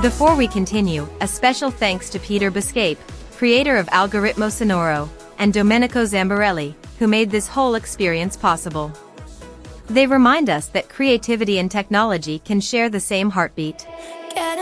Before we continue, a special thanks to Peter Biscape, creator of Algoritmo Sonoro, and Domenico Zambarelli, who made this whole experience possible. They remind us that creativity and technology can share the same heartbeat.